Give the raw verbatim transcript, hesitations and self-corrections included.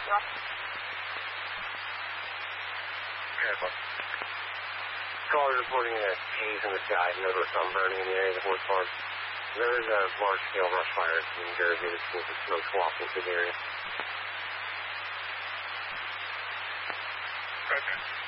Careful. Caller reporting a haze in the sky, another something burning in the area of the horse farm. There is a large-scale brush fire in New Jersey that's with the smoke wafting through the area. Okay.